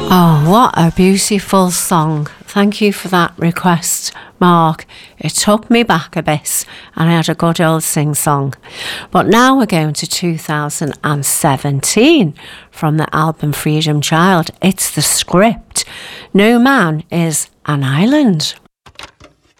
Oh, what a beautiful song. Thank you for that request, Mark. It took me back a bit and I had a good old sing-song. But now we're going to 2017 from the album Freedom Child. It's The Script. No Man is an Island.